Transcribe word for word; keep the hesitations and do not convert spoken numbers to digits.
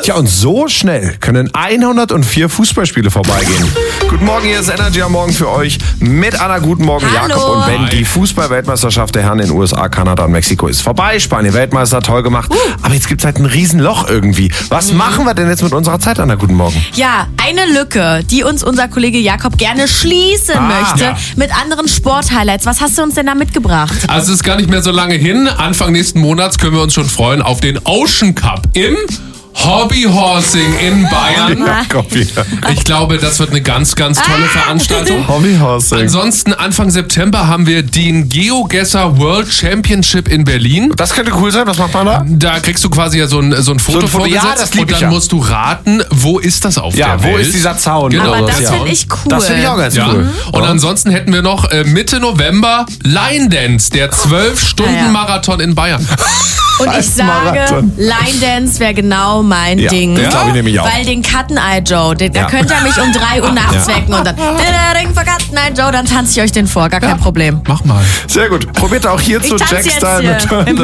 Tja, und so schnell können hundertvier Fußballspiele vorbeigehen. Guten Morgen, hier ist Energy am Morgen für euch mit Anna. Guten Morgen, Hallo. Jakob und Ben. Die Fußball-Weltmeisterschaft der Herren in den U S A, Kanada und Mexiko ist vorbei. Spanien Weltmeister, toll gemacht. Uh. Aber jetzt gibt es halt ein Riesenloch irgendwie. Was mhm. machen wir denn jetzt mit unserer Zeit, Anna? Guten Morgen. Ja, eine Lücke, die uns unser Kollege Jakob gerne schließen ah, möchte ja. mit anderen Sporthighlights. Was hast du uns denn da mitgebracht? Also es ist gar nicht mehr so lange hin. Anfang nächsten Monats können wir uns schon freuen auf den Ocean Cup im Hobbyhorsing in Bayern. Ich glaube, das wird eine ganz, ganz tolle Veranstaltung. Hobbyhorsing. Ansonsten Anfang September haben wir den GeoGuessr World Championship in Berlin. Das könnte cool sein. Was macht man da? Da kriegst du quasi ja so ein, so ein Foto, so ein Foto vorgesetzt ja, das und dann ja. musst du raten, wo ist das auf ja, der Welt. Wo ist dieser Zaun? Genau, aber das finde ich cool. Das finde ich auch ganz ja. cool. Und ja. ansonsten hätten wir noch äh, Mitte November Line Dance, der zwölf Stunden Marathon in Bayern. Und ich sage, Line Dance wäre genau mein ja, Ding. Das glaube ich nämlich auch. Weil den Cut-Eye Joe, den, da ja. könnt ihr mich um drei Uhr nachts ja. wecken und dann Ring für Cut-Eye Joe, dann tanze ich euch den vor, gar ja. kein Problem. Mach mal. Sehr gut. Probiert auch hier ich zu Jackstyle mit